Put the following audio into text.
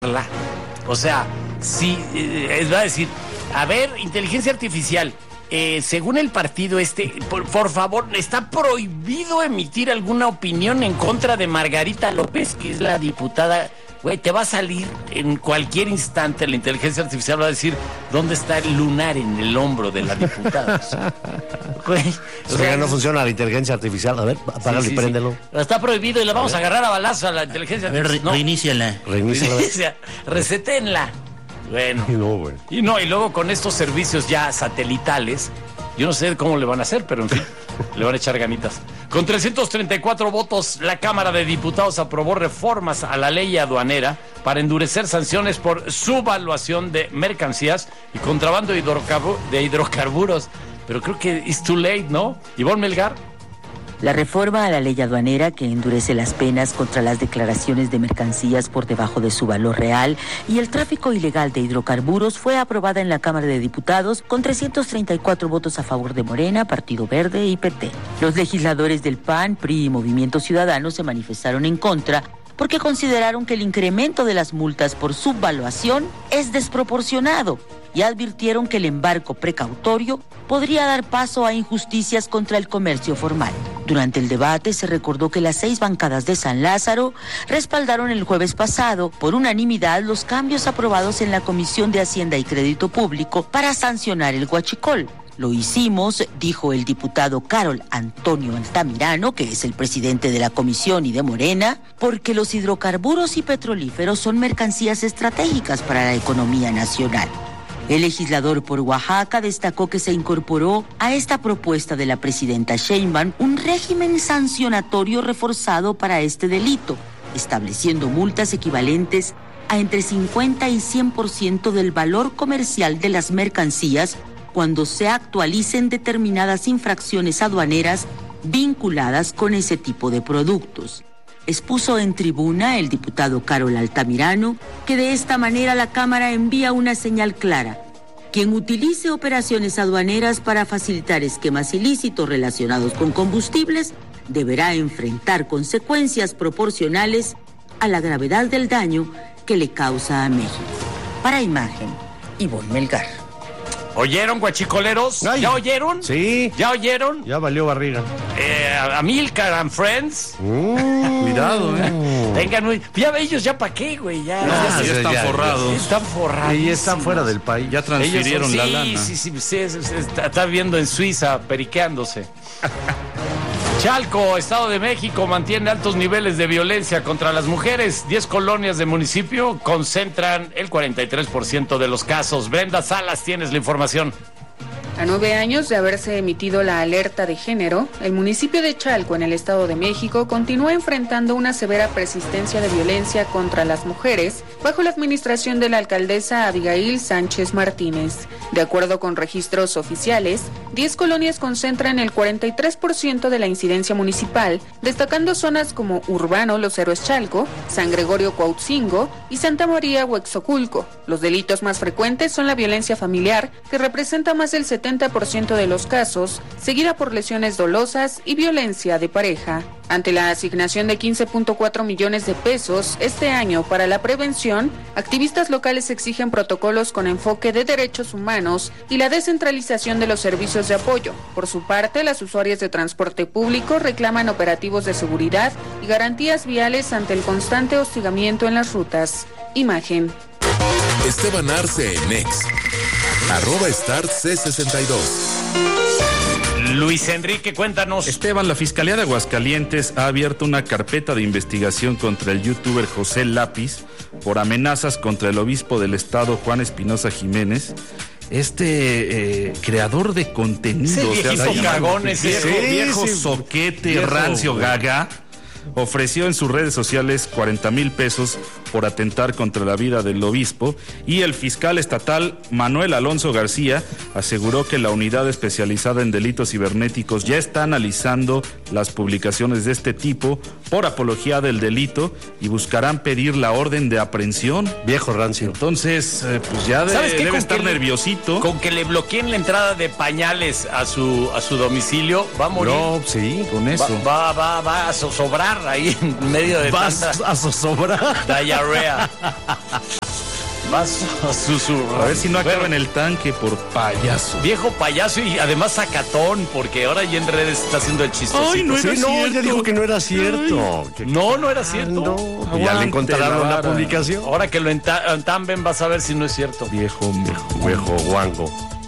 O sea, sí, va a decir, a ver, inteligencia artificial, según el partido por favor, está prohibido emitir alguna opinión en contra de Margarita López, que es la diputada. Güey, te va a salir en cualquier instante, la inteligencia artificial va a decir dónde está el lunar en el hombro de la diputada. Güey, o sea, no funciona la inteligencia artificial. A ver, apágalo y préndelo. Está prohibido y le vamos a agarrar a balazo a la inteligencia artificial. Reiníciala. Reseténla. Bueno. Y luego con estos servicios ya satelitales, yo no sé cómo le van a hacer, pero en fin, le van a echar ganitas. Con 334 votos, la Cámara de Diputados aprobó reformas a la ley aduanera para endurecer sanciones por subvaluación de mercancías y contrabando de hidrocarburos. Pero creo que it's too late, ¿no? Ivonne Melgar. La reforma a la ley aduanera que endurece las penas contra las declaraciones de mercancías por debajo de su valor real y el tráfico ilegal de hidrocarburos fue aprobada en la Cámara de Diputados con 334 votos a favor de Morena, Partido Verde y PT. Los legisladores del PAN, PRI y Movimiento Ciudadano se manifestaron en contra porque consideraron que el incremento de las multas por subvaluación es desproporcionado y advirtieron que el embargo precautorio podría dar paso a injusticias contra el comercio formal. Durante el debate se recordó que las 6 bancadas de San Lázaro respaldaron el jueves pasado por unanimidad los cambios aprobados en la Comisión de Hacienda y Crédito Público para sancionar el huachicol. Lo hicimos, dijo el diputado Carol Antonio Altamirano, que es el presidente de la comisión y de Morena, porque los hidrocarburos y petrolíferos son mercancías estratégicas para la economía nacional. El legislador por Oaxaca destacó que se incorporó a esta propuesta de la presidenta Sheinbaum un régimen sancionatorio reforzado para este delito, estableciendo multas equivalentes a entre 50 y 100% del valor comercial de las mercancías cuando se actualicen determinadas infracciones aduaneras vinculadas con ese tipo de productos. Expuso en tribuna el diputado Carol Altamirano que de esta manera la Cámara envía una señal clara. Quien utilice operaciones aduaneras para facilitar esquemas ilícitos relacionados con combustibles deberá enfrentar consecuencias proporcionales a la gravedad del daño que le causa a México. Para Imagen, Ivonne Melgar. ¿Oyeron, guachicoleros? Ay, ¿Ya oyeron? Sí. ¿Ya oyeron? Ya valió barriga. Amílcar and Friends. Cuidado, Tengan ya ellos ya para qué, güey. Ya están forrados. Están forrados. Y están fuera del país. Ya transfirieron la lana. Sí, está viendo en Suiza, periqueándose. Chalco, Estado de México, mantiene altos niveles de violencia contra las mujeres. 10 colonias del municipio concentran el 43% de los casos. Brenda Salas, tienes la información. A 9 años de haberse emitido la alerta de género, el municipio de Chalco, en el Estado de México, continúa enfrentando una severa persistencia de violencia contra las mujeres bajo la administración de la alcaldesa Abigail Sánchez Martínez. De acuerdo con registros oficiales, 10 colonias concentran el 43% de la incidencia municipal, destacando zonas como Urbano Los Héroes Chalco, San Gregorio Cuautzingo y Santa María Huexoculco. Los delitos más frecuentes son la violencia familiar, que representa más del 70% de los casos, seguida por lesiones dolosas y violencia de pareja. Ante la asignación de 15.4 millones de pesos este año para la prevención, activistas locales exigen protocolos con enfoque de derechos humanos y la descentralización de los servicios de apoyo. Por su parte, las usuarias de transporte público reclaman operativos de seguridad y garantías viales ante el constante hostigamiento en las rutas. Imagen. Esteban Arce en X, @StarC62. Luis Enrique, cuéntanos. Esteban, la Fiscalía de Aguascalientes ha abierto una carpeta de investigación contra el youtuber José Lápiz por amenazas contra el obispo del estado, Juan Espinosa Jiménez. Creador de contenido, viejo soquete, rancio, gaga, ofreció en sus redes sociales 40,000 pesos por atentar contra la vida del obispo, y el fiscal estatal Manuel Alonso García aseguró que la unidad especializada en delitos cibernéticos ya está analizando las publicaciones de este tipo por apología del delito y buscarán pedir la orden de aprehensión. Viejo rancio. Entonces, pues ya debe estar nerviosito. Con que le bloqueen la entrada de pañales a su domicilio, va a morir. No, sí, con eso. Va a zozobrar ahí en medio de Vas a zozobrar. diarrea. Vas a susurrar. A ver si no acaba en el tanque por payaso. Viejo payaso y además sacatón, porque ahora ya en redes está haciendo el chistosito. Ay, no era cierto. Ya dijo que no era cierto. No era cierto. No, ya le encontraron la publicación. Ahora que lo entamben vas a ver si no es cierto. Viejo guango.